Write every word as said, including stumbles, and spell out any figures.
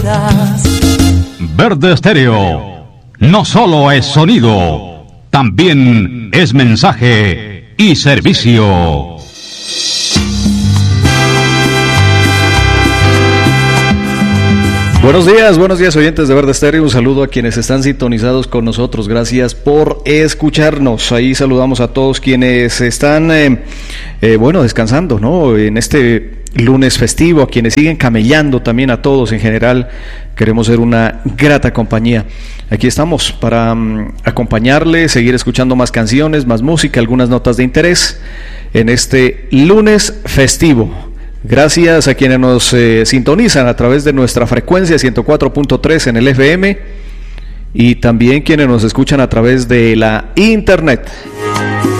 Verde Estéreo no solo es sonido, también es mensaje y servicio. Buenos días, buenos días oyentes de Verde Estéreo, un saludo a quienes están sintonizados con nosotros, gracias por escucharnos. Ahí saludamos a todos quienes están, eh, eh, bueno, descansando, ¿no? En este lunes festivo, a quienes siguen camellando, también a todos en general, queremos ser una grata compañía. Aquí estamos para um, acompañarles, seguir escuchando más canciones, más música, algunas notas de interés en este lunes festivo. Gracias a quienes nos eh, sintonizan a través de nuestra frecuencia ciento cuatro punto tres en el F M y también quienes nos escuchan a través de la internet.